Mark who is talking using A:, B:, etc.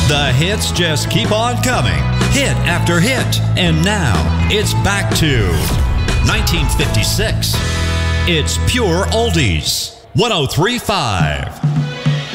A: The hits just keep on coming, hit after hit. And now, it's back to 1956. It's Pure Oldies, 103.5.